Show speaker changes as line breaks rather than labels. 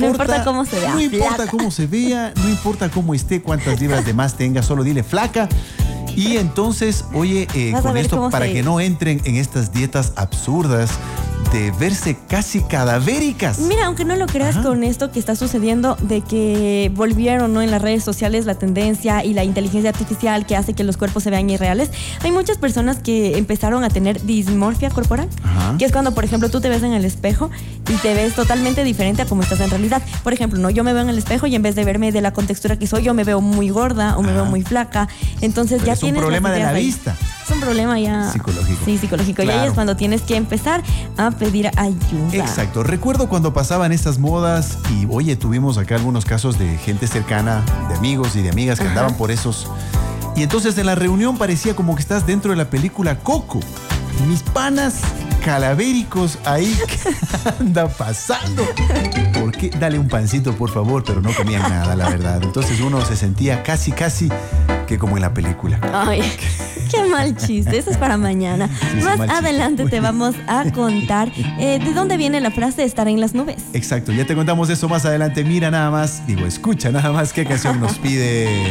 No importa cómo se vea.
No importa
flaca.
cómo se vea, no importa cómo esté, cuántas libras de más tenga, solo dile flaca. Y entonces, oye,
Vas a
con
ver
esto,
cómo
para
se-
que no entren en estas dietas absurdas de verse casi cadavéricas.
Mira, aunque no lo creas,
Ajá.
con esto que está sucediendo de que volvieron, ¿no?, en las redes sociales la tendencia y la inteligencia artificial que hace que los cuerpos se vean irreales, hay muchas personas que empezaron a tener dismorfia corporal,
Ajá.
que es cuando, por ejemplo, tú te ves en el espejo y te ves totalmente diferente a como estás en realidad. Por ejemplo, no, yo me veo en el espejo y en vez de verme de la contextura que soy, yo me veo muy gorda o me veo muy flaca. Entonces
Pero
ya
es un
tienes
problema
las
de
ideas
la
ahí.
vista.
Es un problema ya
Psicológico.
Sí, psicológico. Y ahí
Claro.
es cuando tienes que empezar a pedir ayuda.
Exacto. Recuerdo cuando pasaban estas modas y, oye, tuvimos acá algunos casos de gente cercana, de amigos y de amigas que andaban por esos. Y entonces en la reunión parecía como que estás dentro de la película Coco. Mis panas calavéricos ahí, ¿qué anda pasando? ¿Por qué? Dale un pancito, por favor, pero no comían nada, la verdad. Entonces uno se sentía casi que como en la película.
Ay, qué mal chiste. Eso es para mañana.
Sí, es un
Más
mal chiste.
adelante
Muy
te
bien.
vamos a contar de dónde viene la frase estar en las nubes.
Exacto, ya te contamos eso más adelante. Mira nada más, escucha nada más qué canción nos pide.